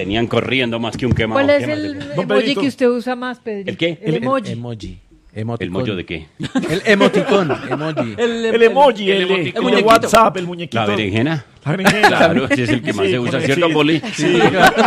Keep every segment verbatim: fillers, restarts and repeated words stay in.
venían corriendo más que un quemado. ¿Cuál es ¿Qué más el de- emoji que usted usa más, Pedrito? ¿El qué? El emoji. Emoji. ¿El Emoticón. mollo de qué? El emoticón. Emoji. El emoji, el, el, el, emoticón. de WhatsApp, el muñequito. ¿La berenjena? La berenjena. Claro, ese es el que más Sí, se usa, con el- ¿cierto, sí. Poli? Sí,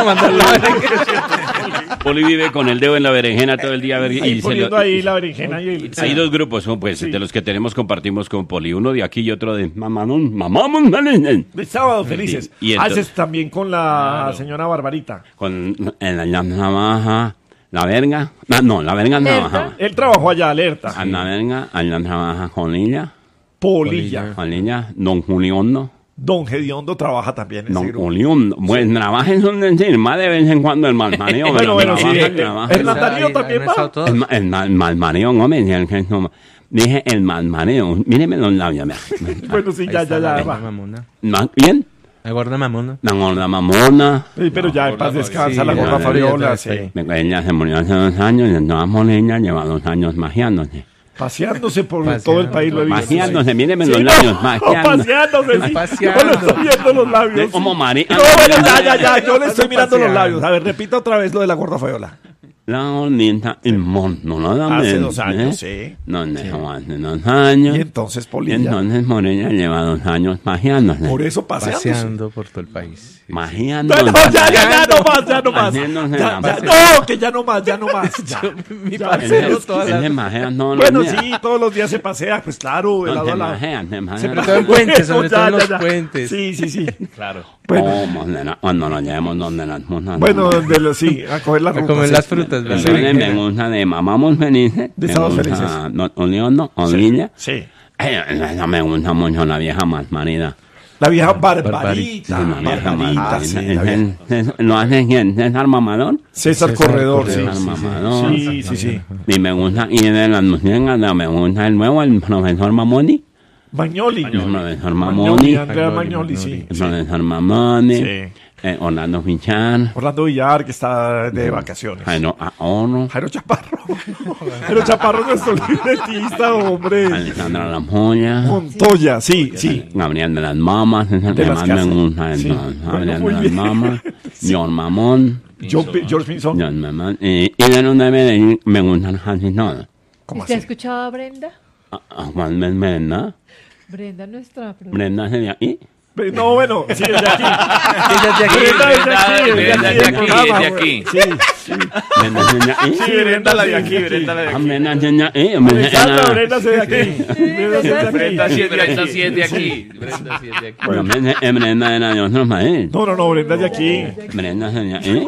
Poli vive con el dedo en la berenjena todo el día. a ver, ahí y se poniendo lo- ahí la berenjena y el... Hay dos grupos, ¿no? Pues, Sí. de los que tenemos compartimos con Poli. Uno de aquí y otro de mamamón, mamamón, dale, De sábado felices. Y entonces- Haces también con la señora Barbarita. con en la, la navaja, la verga. No, no, la verga no Alerta. trabaja. Él trabajó allá, alerta. A la verga, allá trabaja con ella, Polilla. con ella, don Juliondo. Don Gediondo trabaja también en ese Don grupo. Juliondo. Pues trabaja en un decir, más de vez en cuando el malmaneo. Bueno, pero bueno, sí. trabaja, eh, trabaja. Hernán Darío también va. El, ma- el mal, malmaneo, no me digan que no. Dije el malmaneo. Míreme los labios. mira. Bueno, sí, ya, ya, ya. va. Mamona. Ma- ¿Bien? La gorda mamona. La gorda mamona. Sí, pero ya en paz descansa la Sí, gorda ya, Fabiola. ya, Sí. ya, ya. Ella se murió hace dos años y andaba ella lleva dos años magiándose. Paseándose por Paseando. todo el país lo he visto. Magiándose, míreme Sí, los no, labios, magiando. paseándose, sí. Paseando. Yo le estoy viendo los labios. Como Mari. No, bueno, ya, ya, ya. Yo le estoy mirando los Paseando. labios. A ver, repita otra vez lo de la gorda Fabiola. La gordita el mono, no la Hace mente, dos años, ¿eh? sí. No, no, hace dos años. Y entonces Y Polilla. entonces Morella lleva dos años magiándose. Por eso paseándose. Paseando por todo el país. Sí. Magiándose. No, no, ya, ya, ya, no más, ya no más. Haciéndose Ya, la- ya, no, que ya no más, ya no más. Ya. Mi Ya, parcero él- toda Él la... se majea todos los Bueno, días. sí, todos los días se pasea, pues claro, de No, lado se a lado. majea, se majea. Siempre todo en puentes, sobre Ya, todo en ya, los ya. puentes. Sí, sí, sí. Claro. Bueno, ¿Cómo? De la- Cuando nos llevemos donde las musas. bueno, de los, sí, a coger la A ruta. comer sí. las frutas, ¿verdad? Entonces me gusta de mamamos felices. De me sábados gusta felices. Don Oliondo, Olilla. Sí. Eh, esa me gusta mucho la vieja más marida. La vieja Barbarita. Barbarita. La vieja más Barbarita, marida. sí, la vieja. Es- es- ¿Lo hace quién? ¿César Mamador? César César Corredor, sí. Corredor, sí, Mamador. Sí, sí, sí. Y me gusta, y de las músicas me gusta el nuevo, el profesor Mamoni. Magnoli. El profesor Magnoli, Mamoni. Andrea Magnoli, Magnoli, sí. Magnoli. El profesor Mamoni. Sí. eh, Orlando Fichar. Orlando Villar, que está de vacaciones. Jairo Ahorro. Jairo Chaparro. Jairo Chaparro es nuestro libretista, hombre. Alexandra La Joya. Montoya, sí, sí. Gabriel de las Mamas. Es el De que las más me casas. gusta. Sí. entonces, Bueno, Gabriel muy de las bien. Mamas. John Mamón. Yo- George Pinson. John Mamón. Y, y de los de Medellín me gustan casi todos. ¿Cómo ¿Usted ha así? escuchado a Brenda? A- a Juan Brenda. Brenda, nuestra productora. Brenda sería ahí. No, bueno, sí, desde aquí. Ella de aquí. Brenda desde aquí, desde Brenda aquí, de del aquí, programa, de güey. aquí. Sí, sí. Brenda sería ahí. Sí, Brenda la de aquí, Brenda la de Ah, aquí. Brenda sería ahí. Hombre, Alexandra, era- Brenda se de aquí. Brenda se de aquí. Brenda sí es de aquí. Brenda sí es de aquí. Brenda sí es de aquí. Bueno, Brenda eh, Brenda era de otro país. No, no, no, Brenda es de aquí. Brenda sería ahí.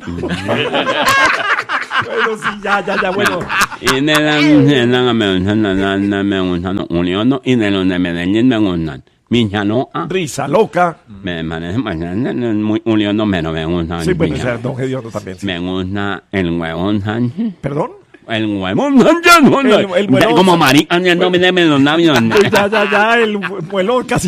Bueno, sí, ya, ya, ya, bueno. Y de la Luciana me gustan, la Landa me gustan, Uniono, y de los de Medellín me gustan. Michaloa, Risa loca. me parece bastante, muy Uniono, pero me gusta. Sí, bueno, o Micha- sea, Don Gediondo también. sí. Me gusta el huevón Sánchez. ¿Perdón? El huevón Sánchez. El- el huevón Como Sánchez. marica, no me deben los labios. Ya, ya, ya, el mu- muelón casi.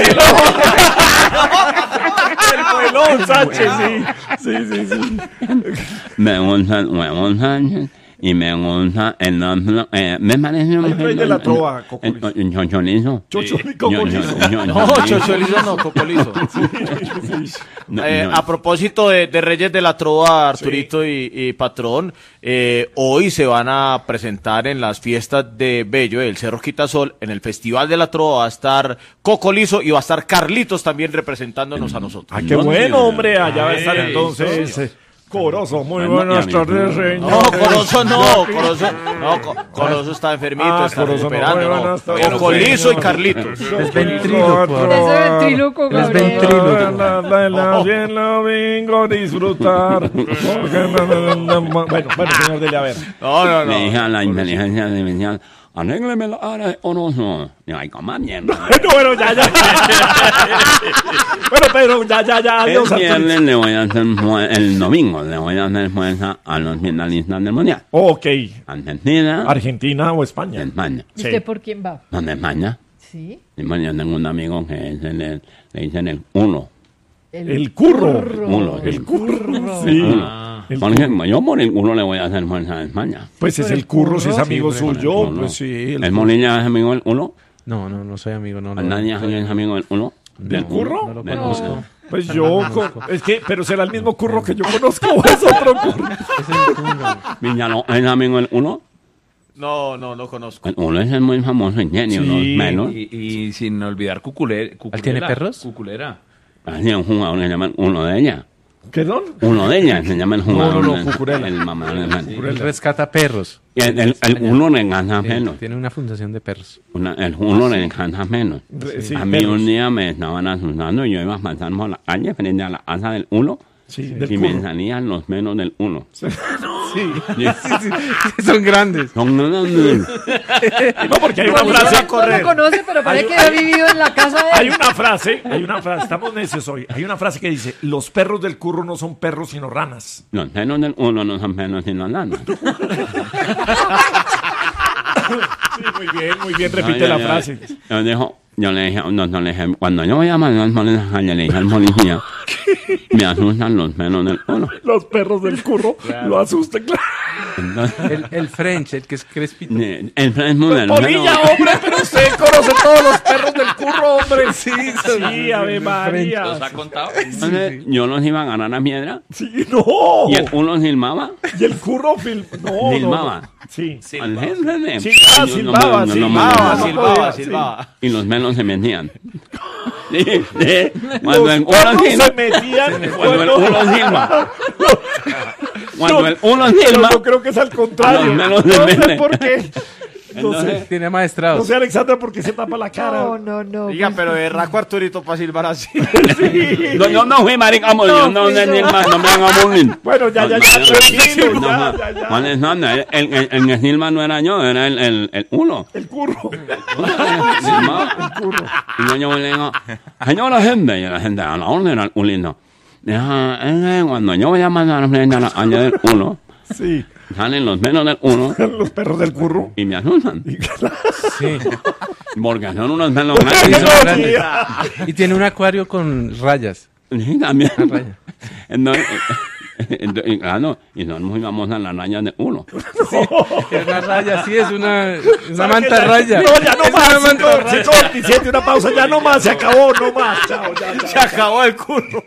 El muelón, Sánchez, sí. Sí, sí, sí. Me gusta el huevón Sánchez. Y me gusta el nombre, eh, me parece un... El rey de la trova, Cocolizo. El chocholizo. Chocho y Yo- yo- Cocolizo. yo- No, yo- Chocholizo no, Cocolizo. no, Eh, no. a propósito de, de Reyes de la Trova, Arturito y, y Patrón, eh, hoy se van a presentar en las fiestas de Bello, del Cerro Quitasol, en el Festival de la Trova va a estar Cocolizo y va a estar Carlitos también representándonos a nosotros. Ah, qué bueno, hombre. Allá va a estar entonces. eh, Corozo, muy buenas tardes, señor. No, Corozo no, Corozo, no, Co- Corozo está enfermito, Ah, está Corozo no, recuperando, muy no. buenas tardes, Cocolizo y señor. Carlitos. Es ventríloco. Ese ventríloco, Es Gabriel. ventríloco. La, la, la, bien la vengo a disfrutar. Porque no, no, no, no, bueno, bueno, señor, dele a ver. No, no, Me no. dije a la inteligencia artificial, arrégleme la área de Orozo. Y ay, coma mierda. Bueno, bueno, ya, ya. Bueno, Pedro, ya, ya, ya. El Adiós, Arturito. viernes le voy a hacer, fu- el domingo le voy a hacer fuerza a los finalistas del Mundial. Ok. Argentina, ¿Argentina o España? España. ¿Y Sí. usted por quién va? ¿Dónde España? Sí. Y bueno, yo tengo un amigo que es el, el- le dicen el uno. El curro. Uno, sí. El curro. Sí. Uno. El Porque yo por el uno le voy a hacer fuerza a España. Pues es el curro, si es amigo Sí, suyo. Uno. Pues sí. ¿El Molina es amigo del uno? No, no, no soy amigo, no. no. ¿Nadie es amigo del uno? ¿Del curro? No lo Del conozco. uno. Pues yo, con- es que, pero será el mismo curro que yo conozco o es otro curro. Viña, no, ¿es amigo el uno? No, no, no conozco. El uno es el muy famoso ingenio, Sí. los menos. Y, y sin olvidar Cuculera. Cuculera. tiene perros? Cuculera. Así un jugador que se llama uno de ella. ¿Perdón? Uno de ellas se llama el jugador. no, el- Cucurella. El mamá de la- Él rescata perros. Y el, el, el uno le encanta menos. Tiene una fundación de perros. Una- el uno le encanta menos. Re- sí, a mí perros. un día me estaban asustando y yo iba pasando por la calle frente a la casa del uno Sí, del y me curro. salían los menos del uno. Sí, son grandes. Son grandes. No, porque hay una No, frase. no lo conoce, pero parece Hay- que ha vivido en la casa de él. Hay una frase, hay una frase, estamos necios hoy. Hay una frase que dice: los perros del curro no son perros sino ranas. Los menos del uno no son menos sino lanas. Sí, muy bien, muy bien, repite Yo- la yo- frase. Yo, dijo, yo le dije, no, no, le dije, cuando yo voy a mandar por esa calle, le dije al policía, me asustan los menos del uno. Los perros del curro lo asustan, claro. Entonces, El, el French, el que es crespito. eh, el Facebook del Polilla, hombre, pero usted conoce todos los perros del curro, hombre. Sí, son- sí, Ave ¿Los María. ha contado? Entonces, yo los iba a ganar a piedra Sí, no. y el uno silbaba. Y el curro film... No, no, Silbaba. no. Sí. Al jefe de- Sí, ah, yo no silbaba, me- yo no me- Silbaba, no silbaba, podía, silbaba. Y los menos se metían. Sí, sí. Cuando Los el uno perros silba, se metían cuando el cuando- uno silba, cuando el uno Pero silba, yo creo que es al contrario. Los menos No se sé meten. por qué. No sé. Entonces, Tiene No maestrados. sé, Alexandra, por qué se tapa la cara. No, no, no. Diga, pues, pero de raco Arturito para silbar así. yo, yo no fui marica, amor, yo no fui sé yo. ni más, no me hagan bullying. Bueno, ya, ya, No, ya, no, tranquilo, no, ya, no, ya, ya. Juan Alexander, el, el, el, el que silba no era yo, era el, el, el uno. El curro. Silbaba. Y yo, yo le digo, señora gente, y la gente a la orden al ulino. Deja, eh, cuando yo voy a mandar a frente a la calle del uno, Sí. salen los menos del uno Los perros del curro. y me asustan. Sí. Porque son unos menos Sí, grandes. son grandes. Y tiene un acuario con rayas. Sí, también. Una raya. Entonces, entonces, y claro, y son muy famosas las rayas de uno. Es una raya, sí, es una, es una ¿Sabe manta qué? raya. No, ya no Es más. una manta Señor, raya. señor, veintisiete, una pausa. Ya no más. Se acabó. No más. Chao, ya, ya. Se acabó el curro.